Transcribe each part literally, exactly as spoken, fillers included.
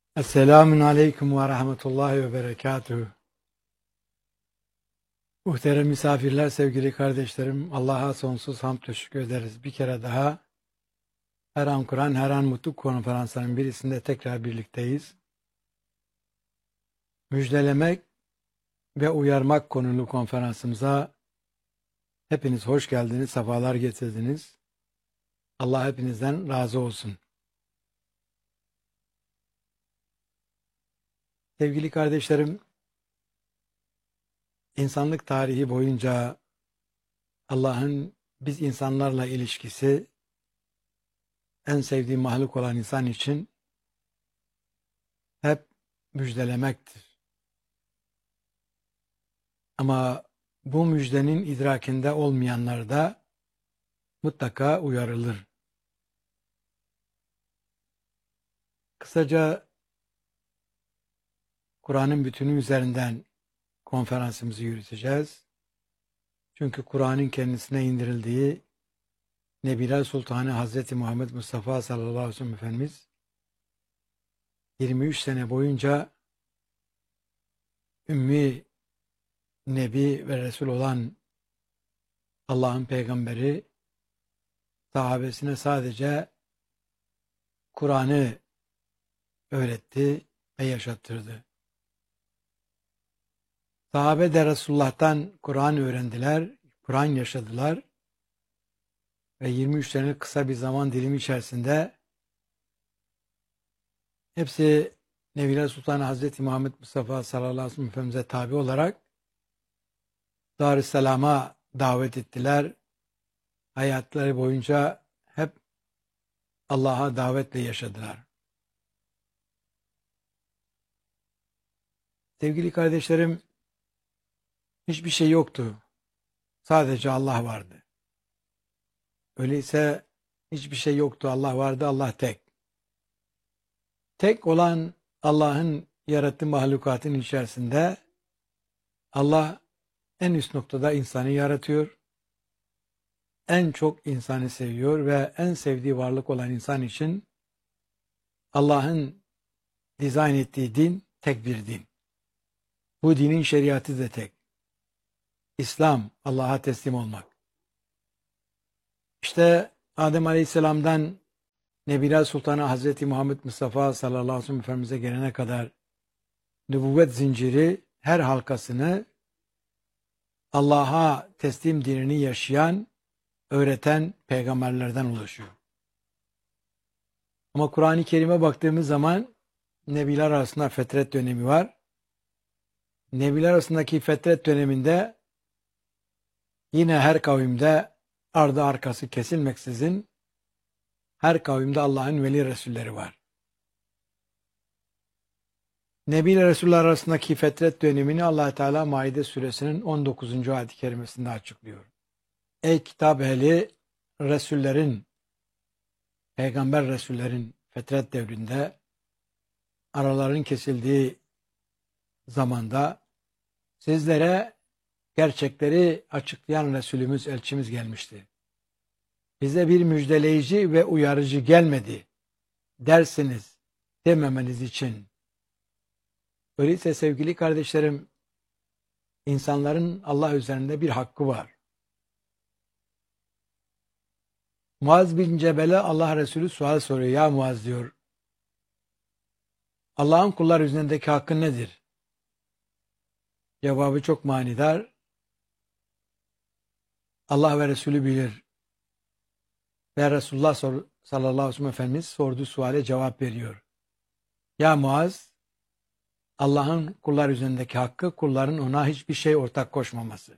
Esselamun Aleyküm ve Rahmetullahi ve Berekatuhu. Muhterem misafirler, sevgili kardeşlerim, Allah'a sonsuz hamd ve şükür ederiz. Bir kere daha Her An Kur'an, Her An Mutlu konferanslarının birisinde tekrar birlikteyiz. Müjdelemek ve uyarmak konulu konferansımıza hepiniz hoş geldiniz, sefalar getirdiniz. Allah hepinizden razı olsun. Sevgili kardeşlerim, insanlık tarihi boyunca Allah'ın biz insanlarla ilişkisi en sevdiği mahluk olan insan için hep müjdelemektir. Ama bu müjdenin idrakinde olmayanlar da mutlaka uyarılır. Kısaca Kur'an'ın bütünü üzerinden konferansımızı yürüteceğiz. Çünkü Kur'an'ın kendisine indirildiği Nebiler Sultanı Hazreti Muhammed Mustafa sallallahu aleyhi ve sellem Efendimiz yirmi üç sene boyunca Ümmi Nebi ve Resul olan Allah'ın peygamberi sahabesine sadece Kur'an'ı öğretti ve yaşattırdı. Sahabe de Resulullah'tan Kur'an öğrendiler, Kur'an yaşadılar ve yirmi üç senelik kısa bir zaman dilimi içerisinde hepsi Nebiler Sultanı Hazreti Muhammed Mustafa sallallahu aleyhi ve sellem Efendimiz'e tabi olarak Darüsselam'a davet ettiler. Hayatları boyunca hep Allah'a davetle yaşadılar. Sevgili kardeşlerim, hiçbir şey yoktu. Sadece Allah vardı. Öyleyse hiçbir şey yoktu, Allah vardı, Allah tek. Tek olan Allah'ın yarattığı mahlukatın içerisinde Allah en üst noktada insanı yaratıyor. En çok insanı seviyor ve en sevdiği varlık olan insan için Allah'ın dizayn ettiği din tek bir din. Bu dinin şeriatı da tek. İslam, Allah'a teslim olmak. İşte Adem Aleyhisselam'dan Nebiler Sultanı Hazreti Muhammed Mustafa sallallahu aleyhi ve sellem Efendimiz'e gelene kadar nübüvvet zinciri her halkasını Allah'a teslim dinini yaşayan, öğreten peygamberlerden oluşuyor. Ama Kur'an-ı Kerim'e baktığımız zaman Nebiler arasında fetret dönemi var. Nebiler arasındaki fetret döneminde yine her kavimde ardı arkası kesilmeksizin her kavimde Allah'ın veli Resulleri var. Nebi ile Resuller arasındaki fetret dönemini Allah Teala Maide suresinin on dokuzuncu ayet-i kerimesinde açıklıyor. Ey kitap ehli, Resullerin, peygamber Resullerin fetret devrinde araların kesildiği zamanda sizlere gerçekleri açıklayan Resulümüz, elçimiz gelmişti. Bize bir müjdeleyici ve uyarıcı gelmedi dersiniz dememeniz için. Öyleyse sevgili kardeşlerim, insanların Allah üzerinde bir hakkı var. Muaz bin Cebel'e Allah Resulü sual soruyor. Ya Muaz diyor, Allah'ın kullar üzerindeki hakkı nedir? Cevabı çok manidar. Allah ve Resulü bilir. Ve Resulullah sallallahu aleyhi ve sellem Efendimiz sorduğu suale cevap veriyor. Ya Muaz, Allah'ın kullar üzerindeki hakkı, kulların ona hiçbir şey ortak koşmaması.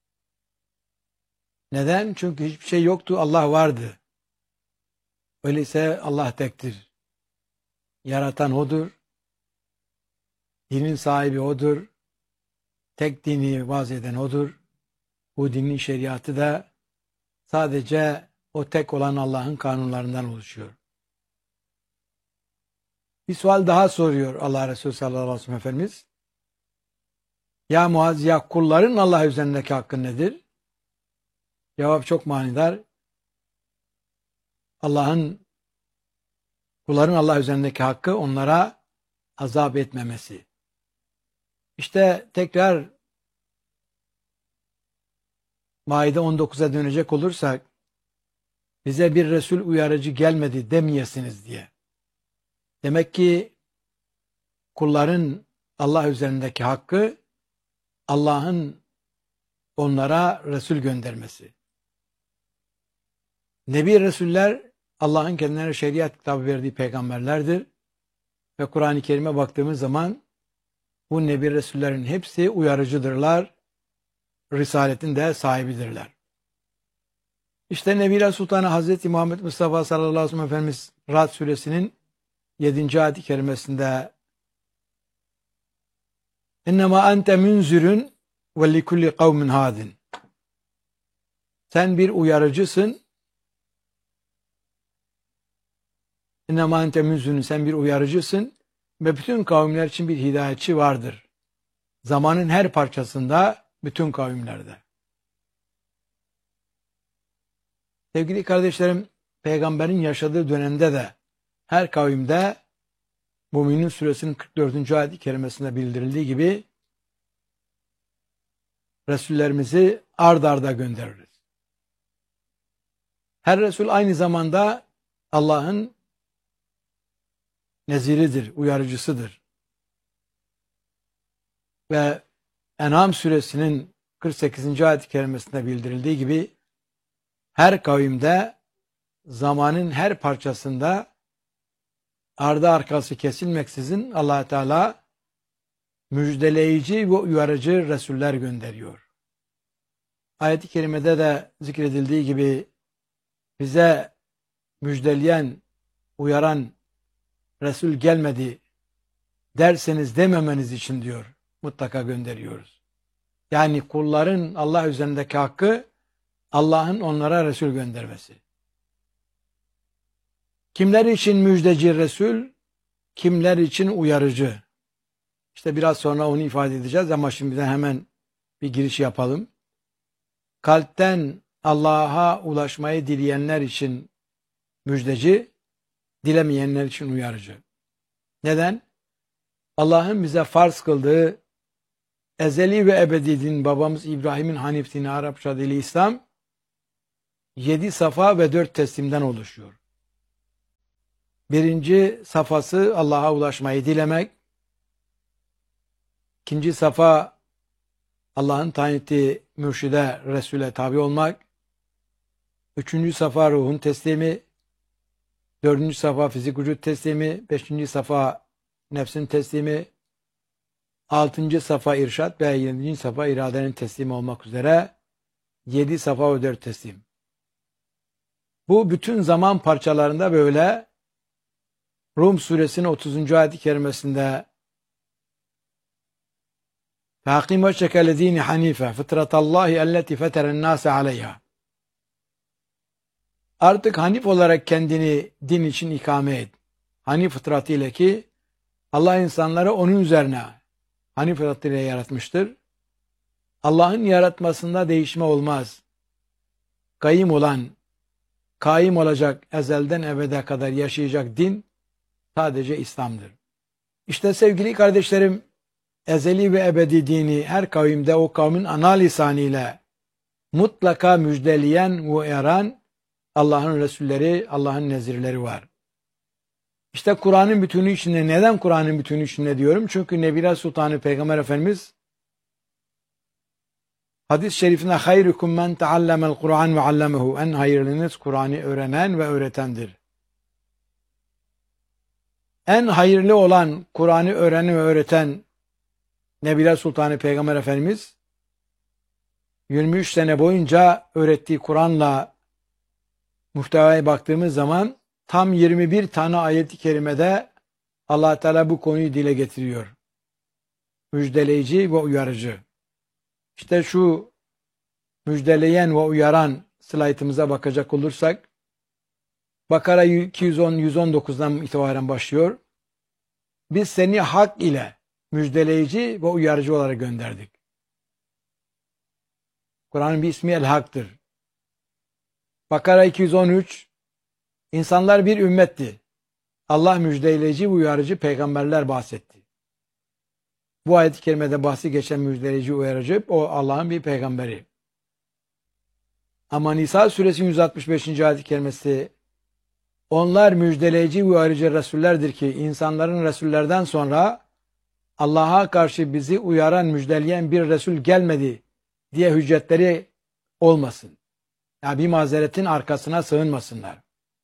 Neden? Çünkü hiçbir şey yoktu, Allah vardı. Öyleyse Allah tektir. Yaratan O'dur. Dinin sahibi O'dur. Tek dini vaz eden O'dur. Bu dinin şeriatı da sadece o tek olan Allah'ın kanunlarından oluşuyor. Bir sual daha soruyor Allah Resulü sallallahu aleyhi ve sellem Efendimiz. Ya Muaz, ya kulların Allah üzerindeki hakkı nedir? Cevap çok manidar. Allah'ın, kulların Allah üzerindeki hakkı onlara azap etmemesi. İşte tekrar Maide on dokuza dönecek olursak, bize bir Resul uyarıcı gelmedi demeyesiniz diye. Demek ki kulların Allah üzerindeki hakkı, Allah'ın onlara Resul göndermesi. Nebi Resuller, Allah'ın kendilerine şeriat kitabı verdiği peygamberlerdir. Ve Kur'an-ı Kerim'e baktığımız zaman, bu Nebi Resullerin hepsi uyarıcıdırlar, Risaletin de sahibidirler. İşte Nebiler Sultanı Hazreti Muhammed Mustafa sallallahu aleyhi ve sellem Efendimiz Ra'd suresinin yedinci ayet-i kerimesinde İnnemâ ente münzirün ve likulli kavmin hadin. Sen bir uyarıcısın. İnnemâ ente münzirün, sen bir uyarıcısın ve bütün kavimler için bir hidayetçi vardır. Zamanın her parçasında, bütün kavimlerde. Sevgili kardeşlerim, peygamberin yaşadığı dönemde de her kavimde Müminun suresinin kırk dördüncü ayet-i kerimesinde bildirildiği gibi Resullerimizi ard arda göndeririz. Her Resul aynı zamanda Allah'ın neziridir, uyarıcısıdır. Ve En'am suresinin kırk sekizinci ayet-i kerimesinde bildirildiği gibi her kavimde zamanın her parçasında ardı arkası kesilmeksizin Allah Teala müjdeleyici ve uyarıcı Resuller gönderiyor. Ayet-i kerimede de zikredildiği gibi bize müjdeleyen, uyaran Resul gelmedi derseniz dememeniz için diyor, mutlaka gönderiyoruz. Yani kulların Allah üzerindeki hakkı, Allah'ın onlara Resul göndermesi. Kimler için müjdeci Resul, kimler için uyarıcı? İşte biraz sonra onu ifade edeceğiz ama şimdiden hemen bir giriş yapalım. Kalpten Allah'a ulaşmayı dileyenler için müjdeci, dilemeyenler için uyarıcı. Neden? Allah'ın bize farz kıldığı ezeli ve ebedi din, babamız İbrahim'in Hanif dini, Arapça dili İslam, yedi safa ve dört teslimden oluşuyor. Birinci safhası Allah'a ulaşmayı dilemek. İkinci safa Allah'ın tayin ettiği mürşide, Resul'e tabi olmak. Üçüncü safa ruhun teslimi. Dördüncü safa fizik vücut teslimi. Beşinci safa nefsin teslimi. Altıncı safa irşat ve yedinci safa iradenin teslimi olmak üzere yedi safa ve dört teslim. Bu bütün zaman parçalarında böyle. Rum suresinin otuzuncu ayet-i kerimesinde فَاَقِمْ وَجْهَكَ لَذ۪ينِ حَن۪يفًا فِطْرَةَ اللّٰهِ اَلَّتِ فَتَرَ النَّاسَ عَلَيْهَا. Artık Hanif olarak kendini din için ikame et. Hanif fıtratı ile ki Allah insanları onun üzerine Hanif fıtratı ile yaratmıştır. Allah'ın yaratmasında değişme olmaz. Kayyım olan, kaim olacak, ezelden ebede kadar yaşayacak din sadece İslam'dır. İşte sevgili kardeşlerim, ezeli ve ebedi dini her kavimde o kavmin ana lisanıyla mutlaka müjdeleyen ve uyaran Allah'ın Resulleri, Allah'ın nezirleri var. İşte Kur'an'ın bütünü içinde, neden Kur'an'ın bütünü içinde diyorum? Çünkü Nebiler Sultanı Peygamber Efendimiz hadis-i şerifinde hayrukum men teallemel Kur'an ve allemehu, en hayırlınız Kur'an'ı öğrenen ve öğretendir. En hayırlı olan Kur'an'ı öğrenen ve öğreten Nebiler Sultanı Peygamber Efendimiz yirmi üç sene boyunca öğrettiği Kur'an'la muhtevaya baktığımız zaman tam yirmi bir tane ayet-i kerimede Allah Teala bu konuyu dile getiriyor. Müjdeleyici ve uyarıcı. İşte şu müjdeleyen ve uyaran slaytımıza bakacak olursak Bakara iki yüz on yüz on dokuzdan itibaren başlıyor. Biz seni hak ile müjdeleyici ve uyarıcı olarak gönderdik. Kur'an'ın bir ismi El-Hak'tır. Bakara iki yüz on üç, insanlar bir ümmetti. Allah müjdeleyici, uyarıcı peygamberler bahsetti. Bu ayet-i kerimede bahsi geçen müjdeleyici, uyarıcı o Allah'ın bir peygamberi. Ama Nisa suresinin yüz altmış beşinci ayet-i kerimesi onlar müjdeleyici, uyarıcı resullerdir ki insanların resullerden sonra Allah'a karşı bizi uyaran, müjdeleyen bir resul gelmedi diye hüccetleri olmasın. Yani bir mazeretin arkasına sığınmasınlar.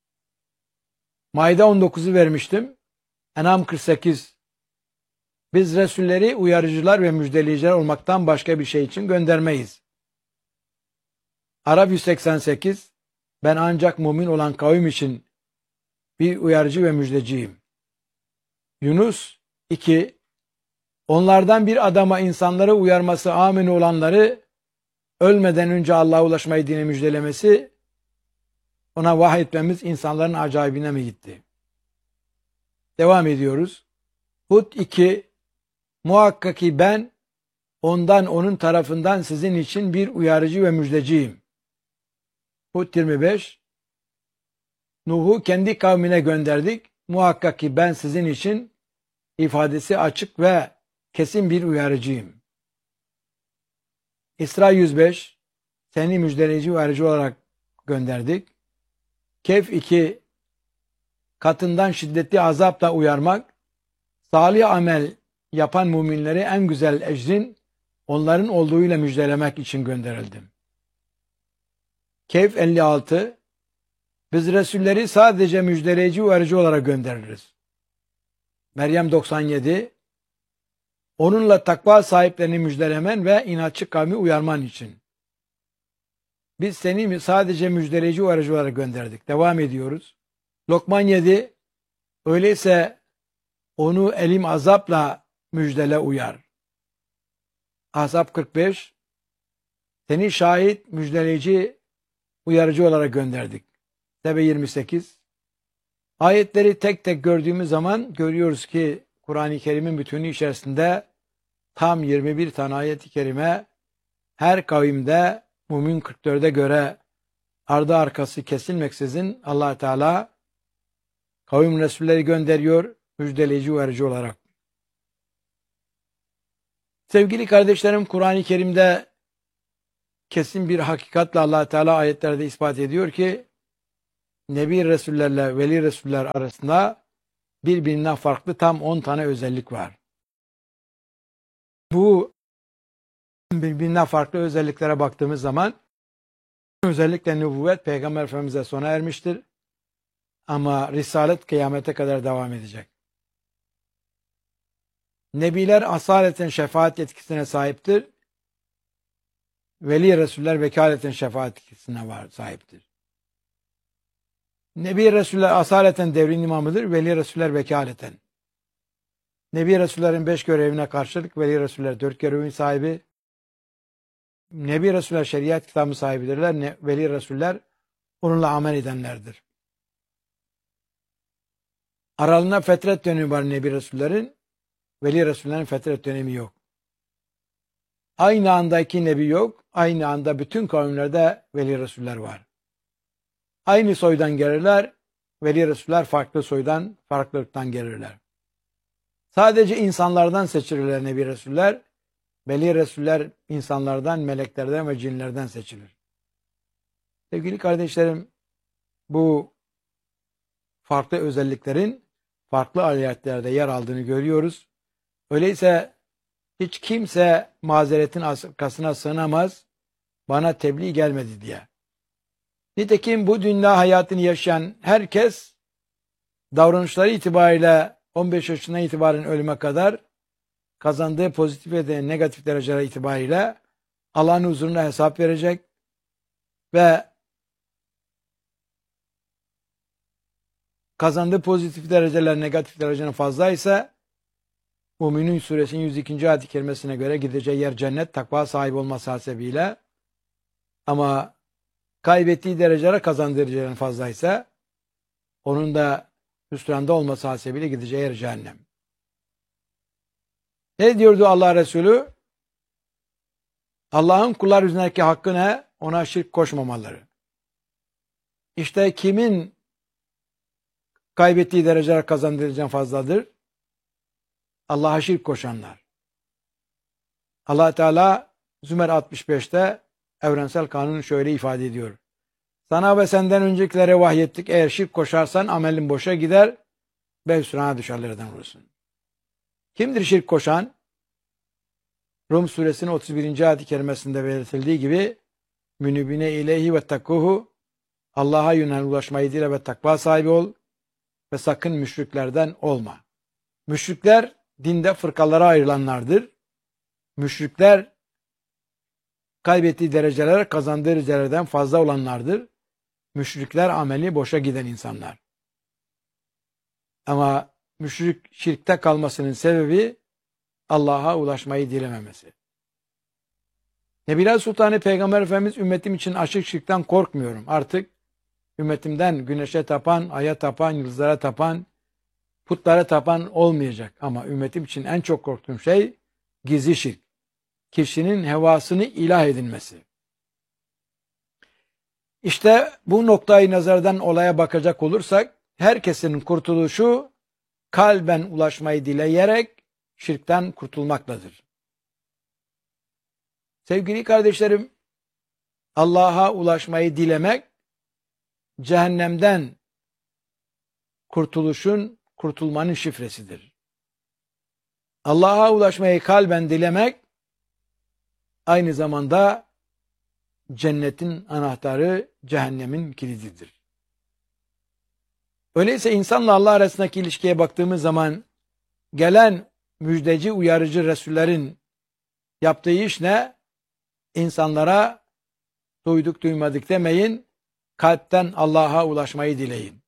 Maide on dokuzu vermiştim. En'am kırk sekiz. Biz resulleri uyarıcılar ve müjdeleyiciler olmaktan başka bir şey için göndermeyiz. Araf yüz seksen sekiz. Ben ancak mümin olan kavim için bir uyarıcı ve müjdeciyim. Yunus iki. Onlardan bir adama insanları uyarması, amin olanları ölmeden önce Allah'a ulaşmayı dine müjdelemesi, ona vahyetmemiz insanların acayibine mi gitti? Devam ediyoruz. Hud iki. Muhakkak ki ben ondan, onun tarafından sizin için bir uyarıcı ve müjdeciyim. Hud yirmi beş. Nuh'u kendi kavmine gönderdik. Muhakkak ki ben sizin için ifadesi açık ve kesin bir uyarıcıyım. İsra yüz beş. Seni müjdeleyici, uyarıcı olarak gönderdik. Kehf iki. Katından şiddetli azapla uyarmak, salih amel yapan müminleri en güzel ecrin onların olduğuyla müjdelemek için gönderildim. Kehf elli altı. Biz Resulleri sadece müjdeleyici, uyarıcı olarak göndeririz. Meryem doksan yedi. Onunla takva sahiplerini müjdelemen ve inatçı kavmi uyarman için. Biz seni sadece müjdeleyici, uyarıcı olarak gönderdik. Devam ediyoruz. Lokman yedi. Öyleyse onu elim azapla müjdele, uyar. Ahzab kırk beş. Seni şahit, müjdeleyici, uyarıcı olarak gönderdik. Sebe yirmi sekiz. Ayetleri tek tek gördüğümüz zaman görüyoruz ki Kur'an-ı Kerim'in bütünü içerisinde tam yirmi bir tane ayet-i kerime her kavimde Mümin kırk dörde göre ardı arkası kesilmeksizin Allah Teala kavim resulleri gönderiyor müjdeleyici, uyarıcı olarak. Sevgili kardeşlerim, Kur'an-ı Kerim'de kesin bir hakikatle Allah Teala ayetlerde ispat ediyor ki Nebi Resullerle Veli Resuller arasında birbirinden farklı tam on tane özellik var. Bu birbirinden farklı özelliklere baktığımız zaman özellikle nübüvvet Peygamber Efendimiz'e sona ermiştir. Ama Risalet kıyamete kadar devam edecek. Nebiler asaleten şefaat yetkisine sahiptir. Veli Resuller vekaleten şefaat yetkisine var, sahiptir. Nebi Resuller asaleten devrin imamıdır. Veli Resuller vekaleten. Nebi Resullerin beş görevine karşılık Veli Resuller dört görevin sahibi. Nebi Resuller şeriat kitabı sahibidirler. Ne, Veli Resuller onunla amel edenlerdir. Aralarında fetret dönemi var Nebi Resullerin. Veli Resullerin fetret dönemi yok. Aynı anda iki nebi yok. Aynı anda bütün kavimlerde Veli Resuller var. Aynı soydan gelirler. Veli Resuller farklı soydan, farklı ırktan gelirler. Sadece insanlardan seçilirler Nebi Resuller. Veli Resuller insanlardan, meleklerden ve cinlerden seçilir. Sevgili kardeşlerim, bu farklı özelliklerin farklı ayetlerde yer aldığını görüyoruz. Öyleyse hiç kimse mazeretin arkasına sığınamaz, bana tebliğ gelmedi diye. Nitekim bu dünya hayatını yaşayan herkes davranışları itibariyle on beş yaşından itibaren ölüme kadar kazandığı pozitif ve negatif dereceler itibariyle Allah'ın huzuruna hesap verecek ve kazandığı pozitif dereceler negatif derecenin fazlaysa Müminun suresinin yüz ikinci ayet-i kerimesine göre gideceği yer cennet, takva sahibi olması hasebiyle, ama kaybettiği dereceler kazandığı derecelerin fazlaysa onun da hüsranda olması hasebiyle gideceği yer cehennem. Ne diyordu Allah Resulü? Allah'ın kullar üzerindeki hakkı ne? Ona şirk koşmamaları. İşte kimin kaybettiği dereceler kazandığı dereceden fazladır. Allah'a şirk koşanlar. Allah Teala Zümer altmış beşte evrensel kanunu şöyle ifade ediyor. Sana ve senden öncekilere vahyettik. Eğer şirk koşarsan amelin boşa gider ve hüsrana düşerlerden olursun. Kimdir şirk koşan? Rum suresinin otuz birinci ayet-i kerimesinde belirtildiği gibi münibine ileyhi ve takkuhu, Allah'a yönel ulaşmayı dile ve takva sahibi ol ve sakın müşriklerden olma. Müşrikler dinde fırkalara ayrılanlardır. Müşrikler kaybettiği dereceler kazandığı derecelerden fazla olanlardır. Müşrikler ameli boşa giden insanlar. Ama müşrik şirkte kalmasının sebebi Allah'a ulaşmayı dilememesi. Nebiler Sultanı Peygamber Efendimiz ümmetim için açık şirkten korkmuyorum. Artık ümmetimden güneşe tapan, aya tapan, yıldızlara tapan, putlara tapan olmayacak. Ama ümmetim için en çok korktuğum şey gizli şirk. Kişinin hevasını ilah edinmesi. İşte bu noktayı nazardan olaya bakacak olursak, herkesin kurtuluşu kalben ulaşmayı dileyerek şirkten kurtulmakladır. Sevgili kardeşlerim, Allah'a ulaşmayı dilemek, cehennemden kurtuluşun, kurtulmanın şifresidir. Allah'a ulaşmayı kalben dilemek, aynı zamanda cennetin anahtarı, cehennemin kilididir. Öyleyse insanla Allah arasındaki ilişkiye baktığımız zaman gelen müjdeci, uyarıcı Resullerin yaptığı iş ne? İnsanlara duyduk duymadık demeyin, kalpten Allah'a ulaşmayı dileyin.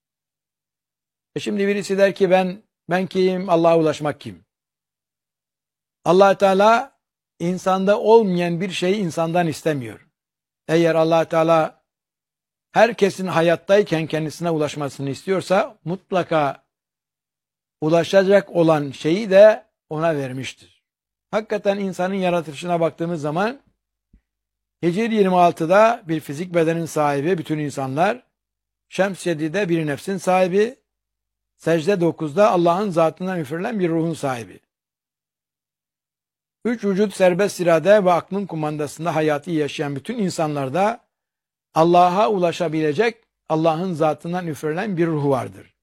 E şimdi birisi der ki ben ben kim, Allah'a ulaşmak kim? Allah Teala insanda olmayan bir şeyi insandan istemiyor. Eğer Allah Teala herkesin hayattayken kendisine ulaşmasını istiyorsa mutlaka ulaşacak olan şeyi de ona vermiştir. Hakikaten insanın yaratılışına baktığımız zaman Hicr yirmi altıda bir fizik bedenin sahibi bütün insanlar, Şems yedide bir nefsin sahibi, Secde dokuzda Allah'ın zatından üfürülen bir ruhun sahibi. Üç vücut serbest irade ve aklın kumandasında hayatı yaşayan bütün insanlarda Allah'a ulaşabilecek Allah'ın zatından üfürülen bir ruh vardır.